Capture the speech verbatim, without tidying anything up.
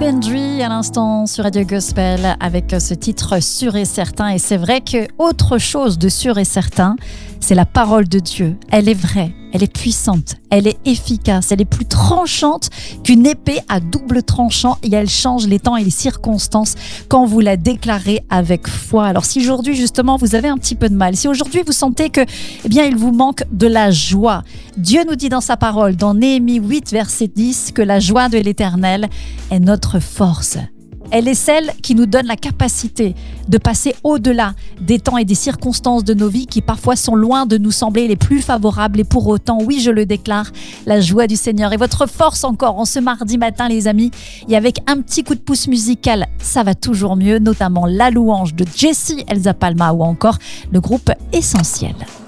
Bendry à l'instant sur Radio Gospel avec ce titre sûr et certain. Et c'est vrai que autre chose de sûr et certain, c'est la parole de Dieu. Elle est vraie, elle est puissante, elle est efficace, elle est plus tranchante qu'une épée à double tranchant et elle change les temps et les circonstances quand vous la déclarez avec foi. Alors si aujourd'hui justement vous avez un petit peu de mal, si aujourd'hui vous sentez que eh bien il vous manque de la joie, Dieu nous dit dans sa parole, dans Néhémie huit verset dix, que la joie de l'Éternel est notre force. Elle est celle qui nous donne la capacité de passer au-delà des temps et des circonstances de nos vies qui parfois sont loin de nous sembler les plus favorables. Et pour autant, oui, je le déclare, la joie du Seigneur est votre force encore en ce mardi matin, les amis. Et avec un petit coup de pouce musical, ça va toujours mieux, notamment La Louange de Jessie Elsa Palma ou encore le groupe Essentiel.